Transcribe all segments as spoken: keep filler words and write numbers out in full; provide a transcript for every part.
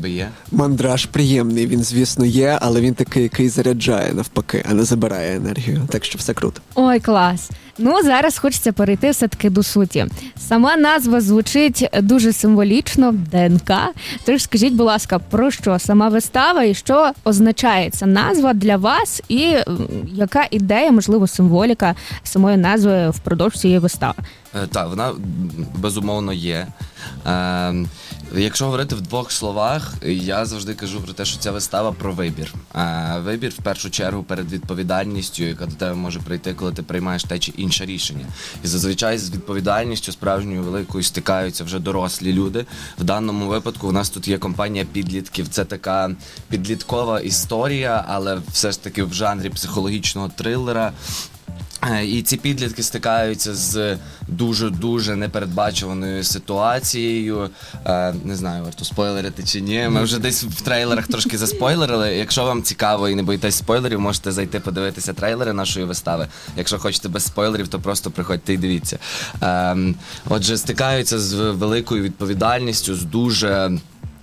тебе є? Мандраж приємний, він, звісно, є, але він такий, який заряджає навпаки, а не забирає енергію. Так що все круто. Ой, клас. Ну, зараз хочеться перейти все-таки до суті. Сама назва звучить дуже символічно, ДНК. Тож скажіть, будь ласка, про що сама вистава і що означає ця назва для вас і яка ідея, можливо, символіка самої назви впродовж цієї вистави? Так, вона безумовно є. Е, якщо говорити в двох словах, я завжди кажу про те, що ця вистава про вибір. Е, вибір, в першу чергу, перед відповідальністю, яка до тебе може прийти, коли ти приймаєш те чи інше рішення. І зазвичай з відповідальністю справжньою великою стикаються вже дорослі люди. В даному випадку у нас тут є компанія підлітків. Це така підліткова історія, але все ж таки в жанрі психологічного трилера. І ці підлітки стикаються з дуже-дуже непередбачуваною ситуацією. Е, не знаю, варто спойлерити чи ні. Ми вже десь в трейлерах трошки заспойлерили. Якщо вам цікаво і не боїтесь спойлерів, можете зайти подивитися трейлери нашої вистави. Якщо хочете без спойлерів, то просто приходьте і дивіться. Е, отже, стикаються з великою відповідальністю, з дуже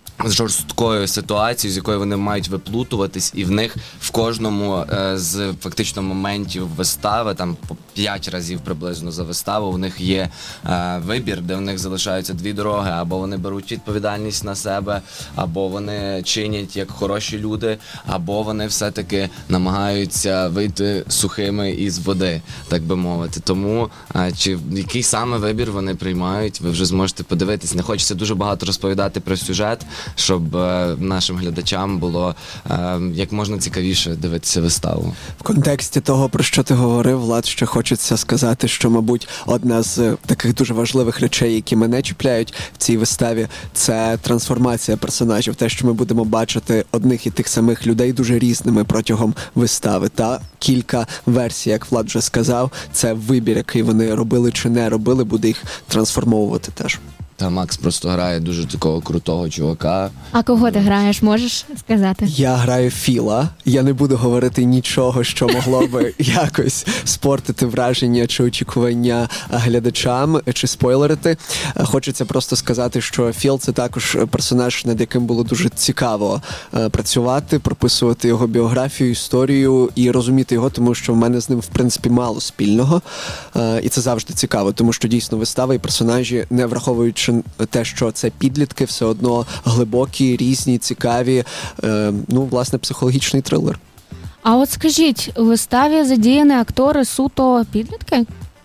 жорсткою ситуацією, з якою вони мають виплутуватись, і в них в кожному е, з фактично моментів вистави, там по п'ять разів приблизно за виставу, у них є е, вибір, де в них залишаються дві дороги: або вони беруть відповідальність на себе, або вони чинять як хороші люди, або вони все-таки намагаються вийти сухими із води, так би мовити. Тому е, чи який саме вибір вони приймають, ви вже зможете подивитись. Не хочеться дуже багато розповідати про сюжет, щоб е, нашим глядачам було е, як можна цікавіше дивитися виставу. В контексті того, про що ти говорив, Влад, ще хочеться сказати, що, мабуть, одна з таких дуже важливих речей, які мене чіпляють в цій виставі, це трансформація персонажів. Те, що ми будемо бачити одних і тих самих людей дуже різними протягом вистави. Та кілька версій, як Влад вже сказав, це вибір, який вони робили чи не робили, буде їх трансформовувати теж. Та Макс просто грає дуже такого крутого чувака. А кого ти граєш, можеш сказати? Я граю Філа. Я не буду говорити нічого, що могло би якось спортити враження чи очікування глядачам, чи спойлерити. Хочеться просто сказати, що Філ – це також персонаж, над яким було дуже цікаво працювати, прописувати його біографію, історію і розуміти його, тому що в мене з ним, в принципі, мало спільного. І це завжди цікаво, тому що дійсно вистава і персонажі, не враховуючи те, що це підлітки, все одно глибокі, різні, цікаві, е, ну, власне, психологічний трилер. А от скажіть, у виставі задіяні актори суто підлітки?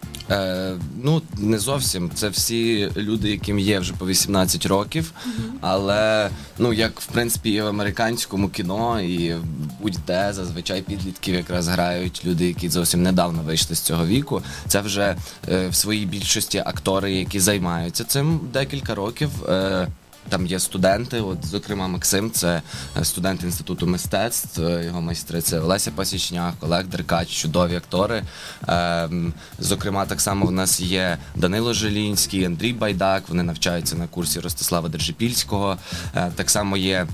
Е, ну, не зовсім. Це всі люди, яким є вже по вісімнадцять років, mm-hmm. але, ну, як, в принципі, і в американському кіно, і будь-де зазвичай підлітків якраз грають люди, які зовсім недавно вийшли з цього віку. Це вже е, в своїй більшості актори, які займаються цим декілька років. Е, Там є студенти, от, зокрема, Максим, це студент Інституту мистецтв, його майстри – це Олеся Пасічняк, Олег Деркач, чудові актори. Ем, зокрема, так само в нас є Данило Жилінський, Андрій Байдак, вони навчаються на курсі Ростислава Держипільського. Е, так само є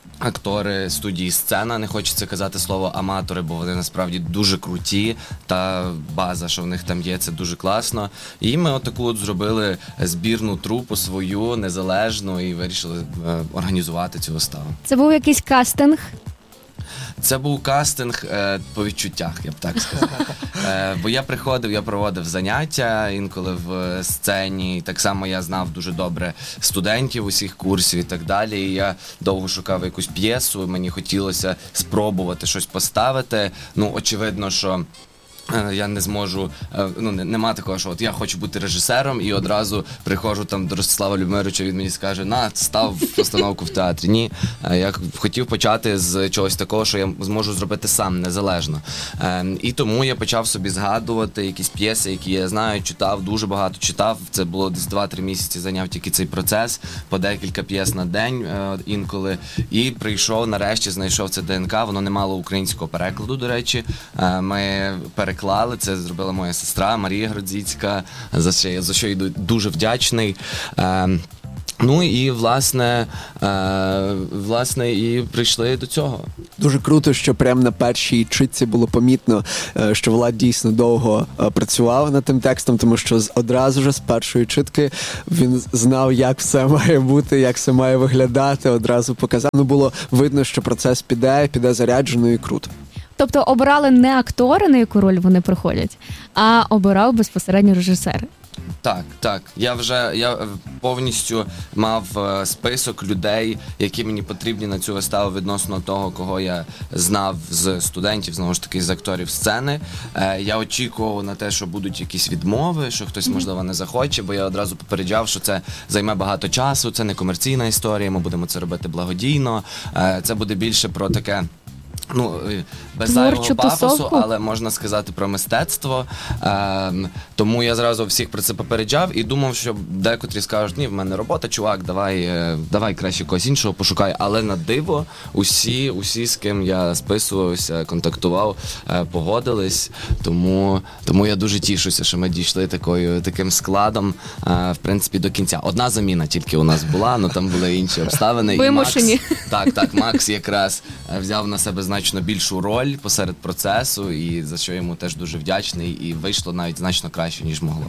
актори студії «Сцена», не хочеться казати слово «аматори», бо вони насправді дуже круті, та база, що в них там є, це дуже класно. І ми отаку от зробили збірну трупу свою, незалежну, і вирішили е, організувати цю виставу. Це був якийсь кастинг? Це був кастинг е, по відчуттях, я б так сказав. Е, бо я приходив, я проводив заняття інколи в сцені. Так само я знав дуже добре студентів усіх курсів і так далі. І я довго шукав якусь п'єсу, мені хотілося спробувати щось поставити. Ну, очевидно, що я не зможу, ну, нема такого, що от я хочу бути режисером і одразу приходжу там до Ростислава Любомировича, він мені скаже: на, став постановку в театрі. Ні, я хотів почати з чогось такого, що я зможу зробити сам, незалежно. І тому я почав собі згадувати якісь п'єси, які я знаю, читав, дуже багато читав. Це було десь два-три місяці, зайняв тільки цей процес, по декілька п'єс на день інколи. І прийшов, нарешті знайшов це ДНК, воно не мало українського перекладу, до речі. Ми переклали. Це зробила моя сестра Марія Гродзіцька, за що, за що їй дуже вдячний. Ну і, власне, е, власне, і прийшли до цього. Дуже круто, що прямо на першій читці було помітно, е, що Влад дійсно довго е, працював над тим текстом, тому що з- одразу ж з першої читки він знав, як все має бути, як все має виглядати, одразу показав. Ну, було видно, що процес піде, піде заряджено і круто. Тобто обирали не актори, на яку роль вони приходять, а обирав безпосередньо режисер. Так, так. Я вже я е, повністю мав е, список людей, які мені потрібні на цю виставу відносно того, кого я знав з студентів, знову ж таки, з акторів сцени. Е, Я очікував на те, що будуть якісь відмови, що хтось, можливо, не захоче, бо я одразу попереджав, що це займе багато часу, це не комерційна історія, ми будемо це робити благодійно. Е, Це буде більше про таке. Ну, без зайвого Творчу пафосу, тусовку? але можна сказати про мистецтво. Ем, тому я зразу всіх про це попереджав і думав, що декотрі скажуть, ні, в мене робота, чувак, давай, е, давай краще когось іншого пошукай. Але на диво усі, усі, з ким я списувався, контактував, е, погодились. Тому, тому я дуже тішуся, що ми дійшли такою, таким складом, е, в принципі, до кінця. Одна заміна тільки у нас була, але там були інші обставини. Вимушені. І Макс, так, так, Макс якраз е, взяв на себе значно більшу роль посеред процесу, і за що йому теж дуже вдячний, і вийшло навіть значно краще, ніж могло.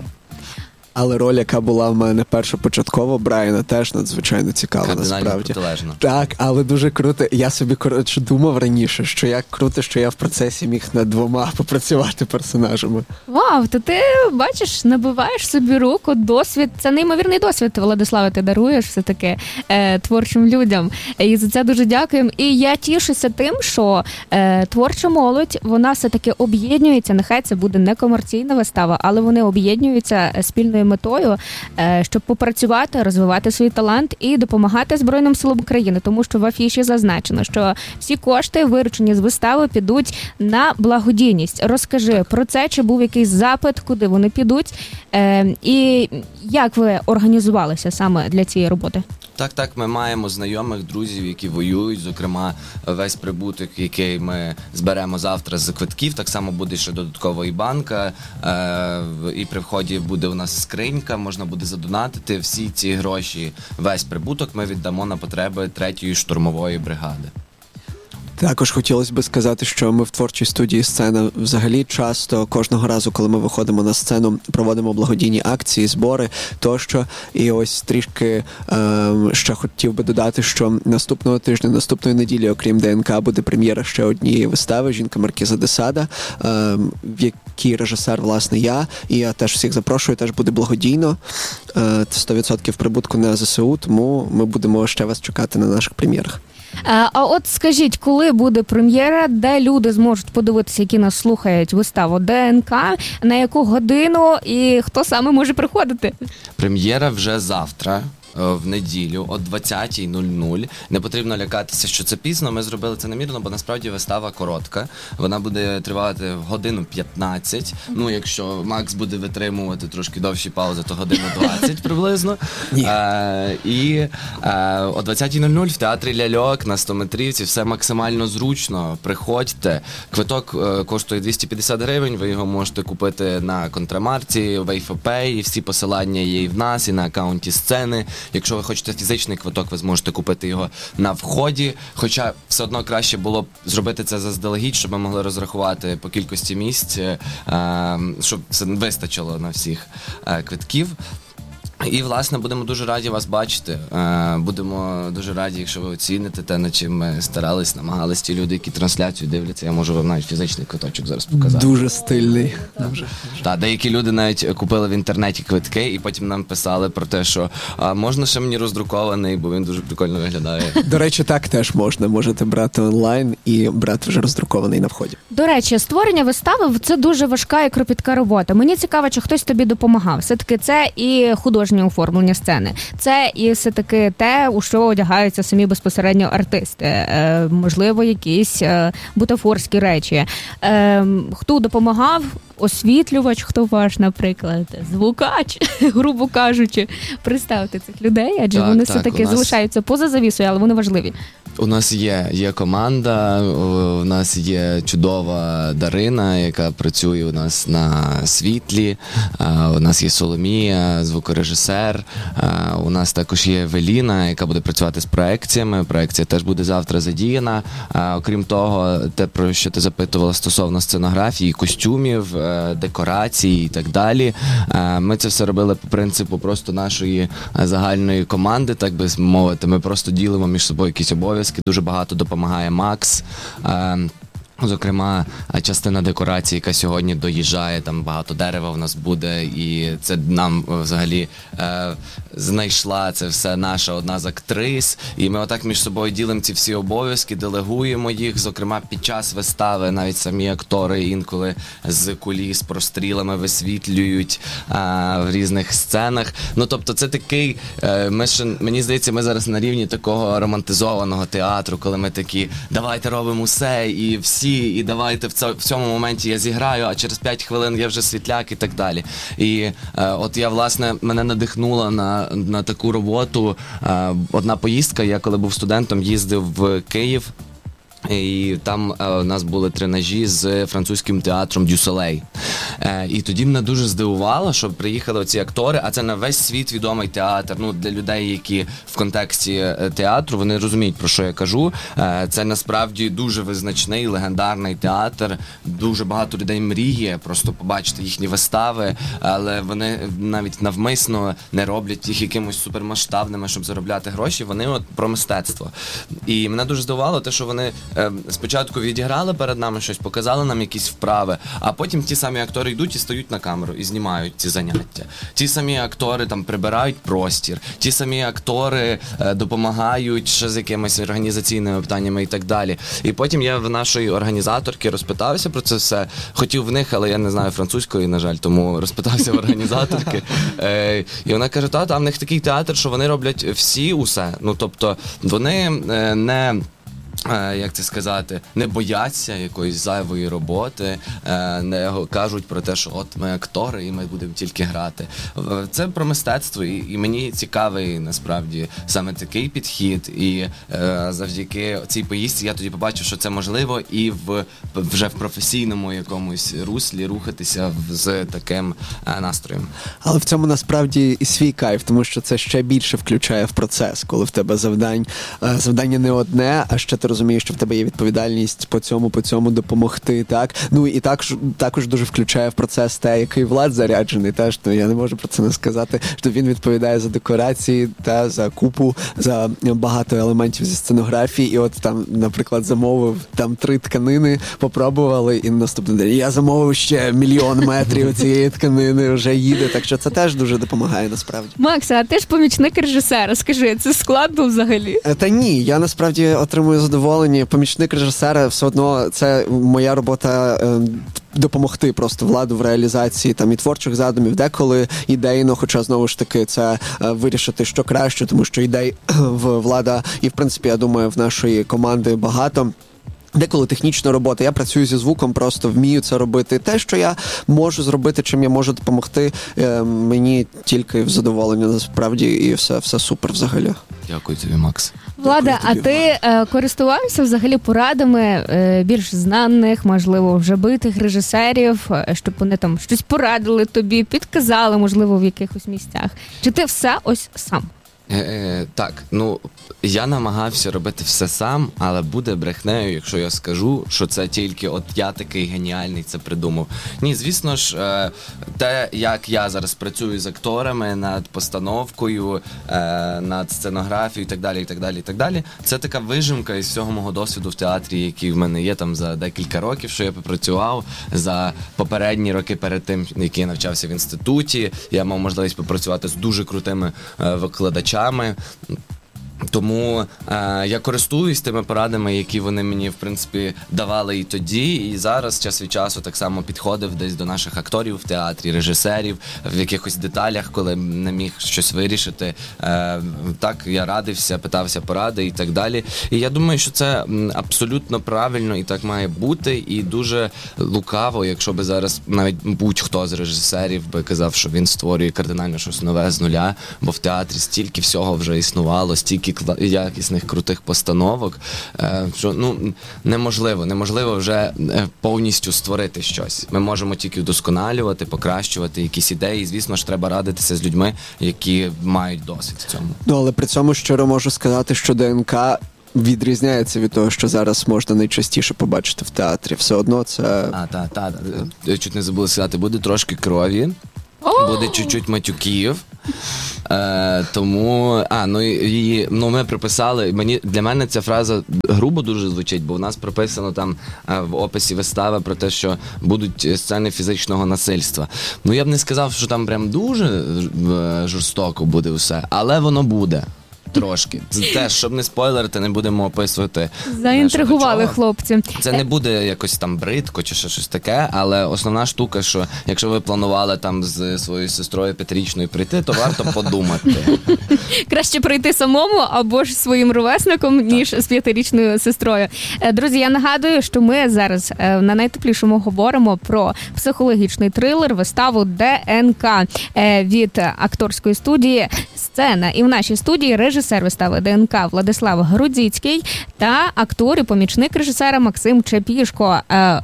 Але роль, яка була в мене першопочатково, Брайана, теж надзвичайно цікава, Кардинально насправді. протилежно. Так, але дуже круто. Я собі, коротше, думав раніше, що як круто, що я в процесі міг над двома попрацювати персонажами. Вау, то ти бачиш, набиваєш собі руку, досвід. Це неймовірний досвід, Владиславе, ти даруєш все-таки е, творчим людям. І за це дуже дякуємо. І я тішуся тим, що е, творча молодь, вона все-таки об'єднується. Нехай це буде не комерційна вистава, але вони об'єднуються спільною метою, е, щоб попрацювати, розвивати свій талант і допомагати Збройним силам України. Тому що в афіші зазначено, що всі кошти, виручені з вистави, підуть на благодійність. Розкажи про це, чи був якийсь запит, куди вони підуть, е, і як ви організувалися саме для цієї роботи? Так, так, ми маємо знайомих, друзів, які воюють, зокрема, весь прибуток, який ми зберемо завтра з квитків, так само буде ще додаткова і банка, е, і при вході буде у нас скринька, можна буде задонатити. Всі ці гроші, весь прибуток ми віддамо на потреби третьої штурмової бригади. Також хотілося б сказати, що ми в творчій студії «Сцена» взагалі часто, кожного разу, коли ми виходимо на сцену, проводимо благодійні акції, збори тощо. І ось трішки е, ще хотів би додати, що наступного тижня, наступної неділі, окрім ДНК, буде прем'єра ще однієї вистави «Жінка Маркіза де Сада», е, в якій режисер, власне, я. І я теж всіх запрошую, теж буде благодійно. Е, сто відсотків прибутку на ЗСУ, тому ми будемо ще вас чекати на наших прем'єрах. А от скажіть, коли буде прем'єра, де люди зможуть подивитися, які нас слухають, виставу ДНК, на яку годину і хто саме може приходити? Прем'єра вже завтра, в неділю о двадцятій нуль нуль. Не потрібно лякатися, що це пізно. Ми зробили це намірно, бо насправді вистава коротка. Вона буде тривати годину п'ятнадцять. Ну, якщо Макс буде витримувати трошки довші паузи, то годину двадцять приблизно. Е, і е, о двадцятій нуль нуль в театрі Ляльок на стометрівці. Все максимально зручно. Приходьте. Квиток е, коштує двісті п'ятдесят гривень. Ви його можете купити на контрамарці, в Ейфопей. І всі посилання є і в нас, і на акаунті «Сцени». Якщо ви хочете фізичний квиток, ви зможете купити його на вході. Хоча все одно краще було б зробити це заздалегідь, щоб ми могли розрахувати по кількості місць, щоб це вистачило на всіх квитків. І, власне, будемо дуже раді вас бачити. Будемо дуже раді, якщо ви оціните те, над чим ми старались, намагались. Ті люди, які трансляцію дивляться, я можу вам навіть фізичний квиточок зараз показати. Дуже стильний. Дуже. Так, деякі люди навіть купили в інтернеті квитки і потім нам писали про те, що а, можна ще мені роздрукований, бо він дуже прикольно виглядає. До речі, так теж можна. Можете брати онлайн і брати вже роздрукований на вході. До речі, створення вистави – це дуже важка і кропітка робота. Мені цікаво, чи хтось тобі допомагав. Все-таки це і художнє оформлення сцени. Це і все-таки те, у що одягаються самі безпосередньо артисти. Е, можливо, якісь е, бутафорські речі. Е, хто допомагав? Освітлювач, хто ваш, наприклад, звукач, грубо кажучи. Представте цих людей, адже так, вони так, все-таки нас... залишаються поза завісою, але вони важливі. У нас є, є команда, у нас є чудова Дарина, яка працює у нас на світлі, у нас є Соломія, звукорежисер. режисер. У нас також є Евеліна, яка буде працювати з проекціями. Проекція теж буде завтра задіяна. Окрім того, те, про що ти запитувала стосовно сценографії, костюмів, декорацій і так далі. Ми це все робили по принципу просто нашої загальної команди, так би мовити. Ми просто ділимо між собою якісь обов'язки. Дуже багато допомагає Макс. Зокрема, частина декорації, яка сьогодні доїжджає, там багато дерева в нас буде, і це нам взагалі е, знайшла це все наша одна з актрис, і ми отак між собою ділимо ці всі обов'язки, делегуємо їх, зокрема під час вистави навіть самі актори інколи з куліс прострілами висвітлюють е, в різних сценах. Ну, тобто це такий, е, ми ще, мені здається, ми зараз на рівні такого романтизованого театру, коли ми такі, давайте робимо усе, і всі і давайте в, це, в цьому моменті я зіграю, а через п'ять хвилин я вже світляк і так далі. І е, от я, власне, мене надихнула на, на таку роботу е, одна поїздка. Я, коли був студентом, їздив в Київ, і там е, у нас були тренажі з французьким театром Дю Солей. Е, і тоді мене дуже здивувало, що приїхали оці актори, а це на весь світ відомий театр. Ну, для людей, які в контексті театру, вони розуміють, про що я кажу. Е, це насправді дуже визначний, легендарний театр. Дуже багато людей мріє просто побачити їхні вистави, але вони навіть навмисно не роблять їх якимось супермасштабними, щоб заробляти гроші. Вони от про мистецтво. І мене дуже здивувало те, що вони спочатку відіграли перед нами щось, показали нам якісь вправи, а потім ті самі актори йдуть і стають на камеру і знімають ці заняття. Ті самі актори там прибирають простір, ті самі актори е, допомагають ще з якимись організаційними питаннями і так далі. І потім я в нашої організаторки розпитався про це все. Хотів в них, але я не знаю французької, на жаль, тому розпитався в організаторки. Е, і вона каже, та, там в них такий театр, що вони роблять всі усе. Ну, тобто, вони е, не... як це сказати, не бояться якоїсь зайвої роботи, не кажуть про те, що от ми актори і ми будемо тільки грати. Це про мистецтво, і, і мені цікавий насправді саме такий підхід, і завдяки цій поїздці я тоді побачив, що це можливо і в, вже в професійному якомусь руслі рухатися з таким настроєм. Але в цьому насправді і свій кайф, тому що це ще більше включає в процес, коли в тебе завдань, завдання не одне, а ще ти розумієш, що в тебе є відповідальність по цьому, по цьому допомогти, так? Ну і також, також дуже включає в процес те, який Влад заряджений, теж, то я не можу про це не сказати, що він відповідає за декорації, та за купу, за багато елементів зі сценографії, і от там, наприклад, замовив там три тканини, попробували, і на наступний день я замовив ще мільйон метрів цієї тканини, вже їде, так що це теж дуже допомагає насправді. Макс, а ти ж помічник режисера, скажи, це складно взагалі? Та ні, я насправді отримую задоволення. Помічник режисера все одно це моя робота е, допомогти просто Владу в реалізації там і творчих задумів, деколи ідейно, хоча знову ж таки це е, вирішити, що краще, тому що ідей в Влада і в принципі, я думаю, в нашої команди багато. Деколи технічна робота. Я працюю зі звуком, просто вмію це робити. Те, що я можу зробити, чим я можу допомогти, е, мені тільки в задоволення, насправді, і все, все супер взагалі. Дякую тобі, Макс. Влада, а ти е, користувався взагалі порадами е, більш знаних, можливо, вже битих режисерів, е, щоб вони там щось порадили тобі, підказали, можливо, в якихось місцях? Чи ти все ось сам? Е, е, так, ну, я намагався робити все сам, але буде брехнею, якщо я скажу, що це тільки от я такий геніальний це придумав. Ні, звісно ж, е, те, як я зараз працюю з акторами над постановкою, е, над сценографією і так далі, і так далі, і так далі, це така вижимка із всього мого досвіду в театрі, який в мене є там за декілька років, що я попрацював, за попередні роки перед тим, які я навчався в інституті. Я мав можливість попрацювати з дуже крутими е, викладачами. Тому е, я користуюсь тими порадами, які вони мені, в принципі, давали і тоді, і зараз час від часу так само підходив десь до наших акторів в театрі, режисерів, в якихось деталях, коли не міг щось вирішити. Е, так, я радився, питався поради і так далі. І я думаю, що це абсолютно правильно і так має бути, і дуже лукаво, якщо би зараз навіть будь-хто з режисерів би казав, що він створює кардинально щось нове з нуля, бо в театрі стільки всього вже існувало, стільки стільки якісних, крутих постановок, що ну, неможливо, неможливо вже повністю створити щось. Ми можемо тільки вдосконалювати, покращувати якісь ідеї. І, звісно ж, треба радитися з людьми, які мають досвід в цьому. Ну, але при цьому щиро можу сказати, що ДНК відрізняється від того, що зараз можна найчастіше побачити в театрі. Все одно це... А, так, так. Чуть не забула сказати, буде трошки крові, буде чуть-чуть матюків. Е, тому, а, ну, і, ну, ми приписали, мені, для мене ця фраза грубо дуже звучить, бо у нас прописано там е, в описі вистави про те, що будуть сцени фізичного насильства. Ну, я б не сказав, що там прям дуже е, жорстоко буде все, але воно буде. Трошки. Теж, щоб не спойлерити, не будемо описувати. Заінтригували хлопці. Це не буде якось там бридко чи ще щось таке, але основна штука, що якщо ви планували там з своєю сестрою п'ятирічною прийти, то варто подумати. Краще прийти самому або ж своїм ровесником, ніж так. з п'ятирічною сестрою. Друзі, я нагадую, що ми зараз на найтеплішому говоримо про психологічний трилер, виставу ДНК від акторської студії «Сцена». І в нашій студії режисер вистави ДНК Владислав Грудзіцький та актор і помічник режисера Максим Чепішко.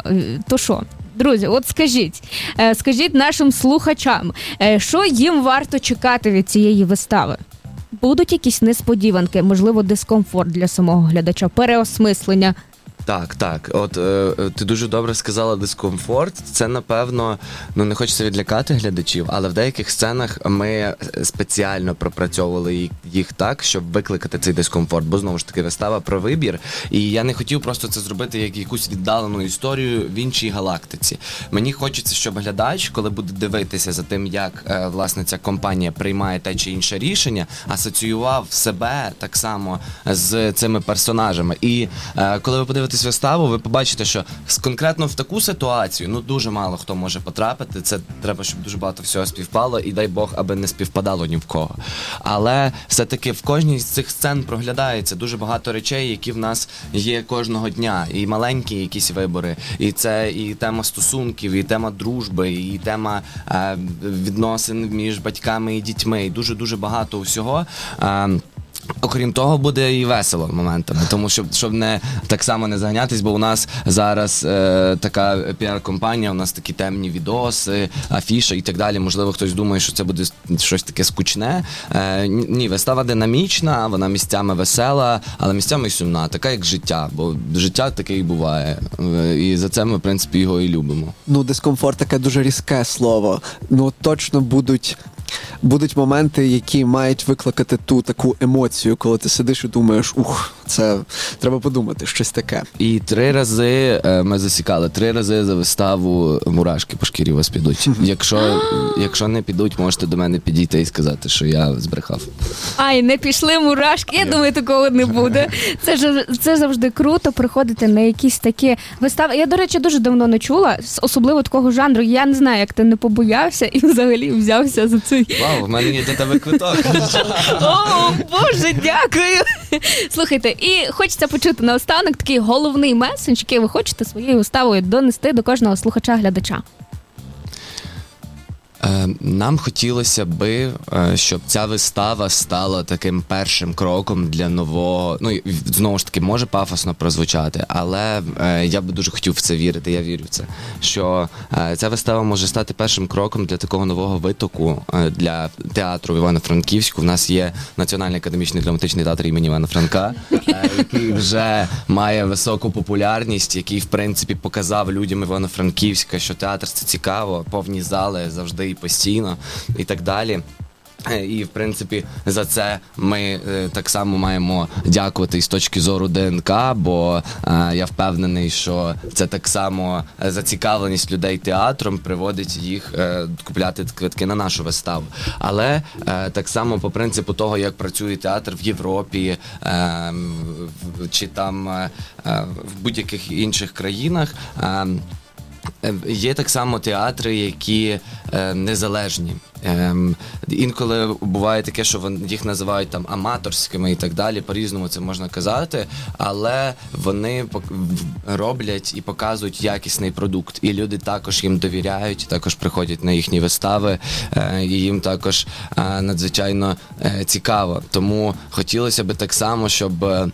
То що? Друзі, от скажіть, скажіть нашим слухачам, що їм варто чекати від цієї вистави? Будуть якісь несподіванки, можливо, дискомфорт для самого глядача, переосмислення? Так, так. От е, ти дуже добре сказала дискомфорт. Це, напевно, ну не хочеться відлякати глядачів, але в деяких сценах ми спеціально пропрацьовували їх так, щоб викликати цей дискомфорт. Бо, знову ж таки, вистава про вибір. І я не хотів просто це зробити як якусь віддалену історію в іншій галактиці. Мені хочеться, щоб глядач, коли буде дивитися за тим, як, е, власне, ця компанія приймає те чи інше рішення, асоціював себе так само з цими персонажами. І е, коли ви подивитесь виставу, ви побачите, що конкретно в таку ситуацію, ну, дуже мало хто може потрапити. Це треба, щоб дуже багато всього співпало, і дай Бог, аби не співпадало ні в кого. Але все-таки в кожній з цих сцен проглядається дуже багато речей, які в нас є кожного дня. І маленькі якісь вибори. І це і тема стосунків, і тема дружби, і тема е, відносин між батьками і дітьми. І дуже-дуже багато всього. Е, Окрім того, буде і весело моментами, тому що, щоб не так само не заганятись, бо у нас зараз е, така піар-компанія, у нас такі темні відоси, афіша і так далі. Можливо, хтось думає, що це буде щось таке скучне. Е, ні, вистава динамічна, вона місцями весела, але місцями й сумна, така як життя, бо життя таке і буває. Е, і за це ми, в принципі, його і любимо. Ну, дискомфорт таке дуже різке слово. Ну, точно будуть... Будуть моменти, які мають викликати ту таку емоцію, коли ти сидиш і думаєш, ух, це треба подумати, щось таке. І три рази ми засікали, три рази за виставу мурашки по шкірі у вас підуть. Якщо, якщо не підуть, можете до мене підійти і сказати, що я збрехав. Ай, не пішли мурашки, я думаю, такого не буде. Це ж це завжди круто приходити на якісь такі вистави. Я, до речі, дуже давно не чула, особливо такого жанру. Я не знаю, як ти не побоявся і взагалі взявся за цей... Вау, в мене є для тебе квиток. О, Боже, дякую. Слухайте, і хочеться почути наостанок такий головний меседж, який ви хочете своєю виставою донести до кожного слухача-глядача. Нам хотілося би, щоб ця вистава стала таким першим кроком для нового, ну, знову ж таки, може пафосно прозвучати, але я би дуже хотів в це вірити, я вірю в це, що ця вистава може стати першим кроком для такого нового витоку для театру в Івано-Франківську. В нас є Національний академічний драматичний театр імені Івана Франка, який вже має високу популярність, який, в принципі, показав людям Івано-Франківська, що театр – це цікаво, повні зали завжди і постійно, і так далі. І, в принципі, за це ми е, так само маємо дякувати і з точки зору ДНК, бо е, я впевнений, що це так само зацікавленість людей театром приводить їх е, купляти квитки на нашу виставу. Але е, так само по принципу того, як працює театр в Європі е, чи там е, в будь-яких інших країнах, е, є так само театри, які е, незалежні. Ем, інколи буває таке, що вони, їх називають там аматорськими і так далі, по-різному це можна казати, але вони роблять і показують якісний продукт, і люди також їм довіряють, також приходять на їхні вистави, е, і їм також е, надзвичайно е, цікаво. Тому хотілося б так само, щоб е,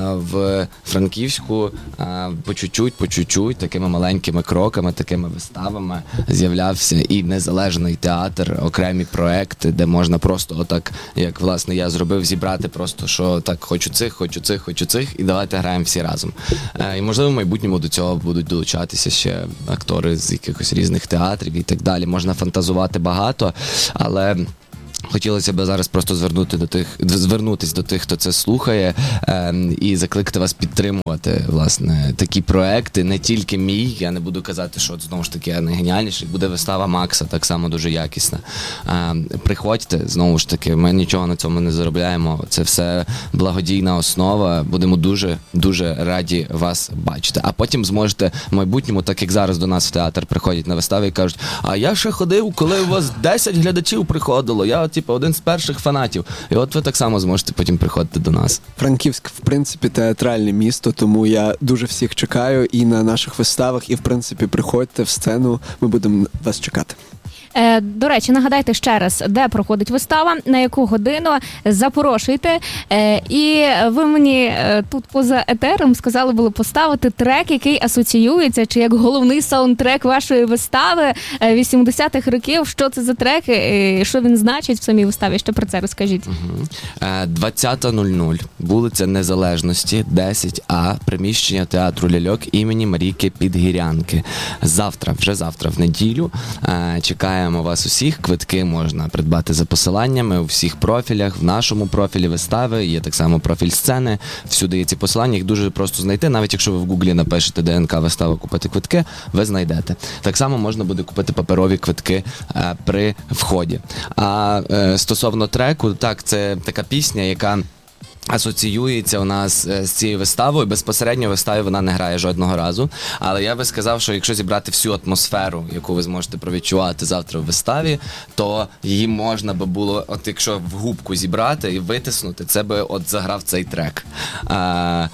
в Франківську е, по чуть-чуть, по чуть-чуть, такими маленькими кроками, такими виставами з'являвся і незалежний театр, окремі проекти, де можна просто отак, як, власне, я зробив, зібрати просто, що так, хочу цих, хочу цих, хочу цих, і давайте граємо всі разом. Е, і, можливо, в майбутньому до цього будуть долучатися ще актори з якихось різних театрів і так далі. Можна фантазувати багато, але хотілося б зараз просто звернути до тих, звернутися до тих, хто це слухає, е, і закликати вас підтримувати, власне, такі проекти. Не тільки мій, я не буду казати, що знову ж таки я найгеніальніший, буде вистава Макса, так само дуже якісна. Е, приходьте, знову ж таки, ми нічого на цьому не заробляємо, це все благодійна основа, будемо дуже, дуже раді вас бачити. А потім зможете в майбутньому, так як зараз до нас в театр приходять на вистави і кажуть, а я ще ходив, коли у вас десять глядачів приходило, я типу, один з перших фанатів. І от ви так само зможете потім приходити до нас. Франківськ, в принципі, театральне місто, тому я дуже всіх чекаю і на наших виставах, і, в принципі, приходьте в сцену, ми будемо вас чекати. Е, до речі, нагадайте ще раз, де проходить вистава, на яку годину, запрошуйте. Е, і ви мені е, тут поза етером сказали було поставити трек, який асоціюється, чи як головний саундтрек вашої вистави е, вісімдесятих років. Що це за трек, е, що він значить в самій виставі? Ще про це розкажіть. Угу. Е, двадцята нуль нуль, вулиця Незалежності, десять А, приміщення театру ляльок імені Марійки Підгірянки. Завтра, вже завтра в неділю, е, чекаємо вас усіх. Квитки можна придбати за посиланнями у всіх профілях. В нашому профілі вистави є так само профіль сцени. Всюди є ці посилання, їх дуже просто знайти. Навіть якщо ви в Гуглі напишете ДНК вистава купити квитки, ви знайдете. Так само можна буде купити паперові квитки е, при вході. А е, стосовно треку, так, це така пісня, яка асоціюється у нас з цією виставою. Безпосередньо в виставі вона не грає жодного разу. Але я би сказав, що якщо зібрати всю атмосферу, яку ви зможете провідчувати завтра в виставі, то її можна би було, от якщо в губку зібрати і витиснути, це би от заграв цей трек. А,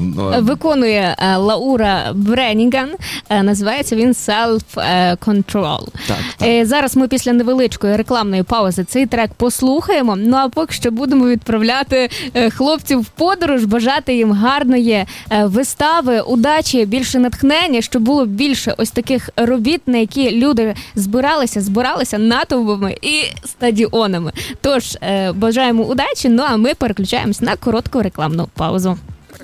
Виконує а, Лаура Бренінган. А, називається він Self-Control. Так, так. Зараз ми після невеличкої рекламної паузи цей трек послухаємо. Ну а поки що будемо відправляти хлопців в подорож, бажати їм гарної вистави, удачі, більше натхнення, щоб було більше ось таких робіт, на які люди збиралися, збиралися натовпами і стадіонами. Тож, бажаємо удачі, ну а ми переключаємось на коротку рекламну паузу.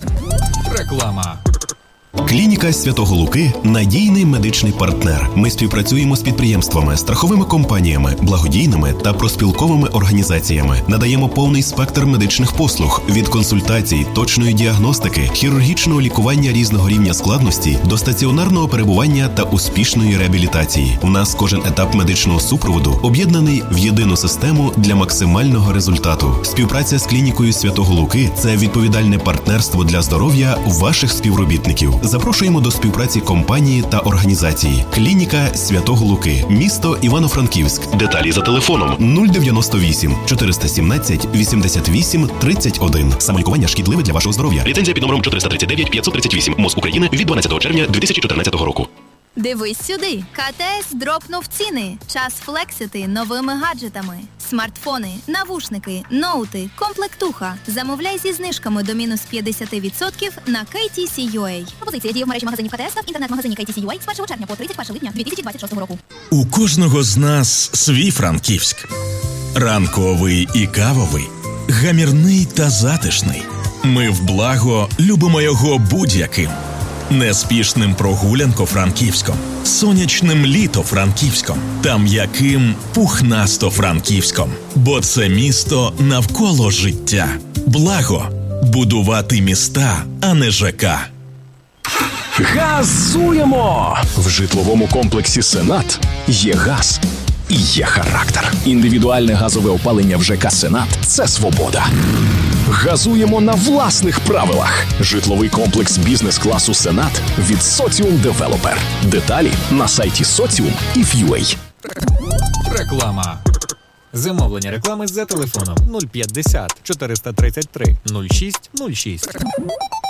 Реклама. Клініка Святого Луки – надійний медичний партнер. Ми співпрацюємо з підприємствами, страховими компаніями, благодійними та проспілковими організаціями. Надаємо повний спектр медичних послуг – від консультацій, точної діагностики, хірургічного лікування різного рівня складності до стаціонарного перебування та успішної реабілітації. У нас кожен етап медичного супроводу об'єднаний в єдину систему для максимального результату. Співпраця з клінікою Святого Луки – це відповідальне партнерство для здоров'я ваших співробітників. Запрошуємо до співпраці компанії та організації. Клініка Святого Луки. Місто Івано-Франківськ. Деталі за телефоном нуль дев'яносто вісім чотириста сімнадцять вісімдесят вісім тридцять один. Самолікування шкідливе для вашого здоров'я. Ліцензія під номером чотириста тридцять дев'ять п'ятсот тридцять вісім. МОЗ України від дванадцятого червня дві тисячі чотирнадцятого року. Дивись сюди. КТС дропнув ціни. Час флексити новими гаджетами. Смартфони, навушники, ноути, комплектуха. Замовляй зі знижками до мінус п'ятдесят відсотків на кей ті сі точка ю а. Пропозиція діє в мережі магазинів КТС та в інтернет-магазині кей ті сі точка ю а з першого червня по тридцять першого липня дві тисячі двадцять шостого року. У кожного з нас свій Франківськ. Ранковий і кавовий, гамірний та затишний. Ми в благо любимо його будь-яким. Неспішним прогулянко Франківськом, сонячним літо Франківськом та м'яким пухнасто Франківськом. Бо це місто навколо життя. Благо – будувати міста, а не ЖК. Газуємо! В житловому комплексі «Сенат» є газ і є характер. Індивідуальне газове опалення в ЖК «Сенат» – це свобода. Газуємо на власних правилах. Житловий комплекс бізнес-класу «Сенат» від Соціум Девелопер. Деталі на сайті Соціум і Ф'юей. Реклама. Замовлення реклами за телефоном нуль п'ятдесят чотириста тридцять три нуль шість нуль шість.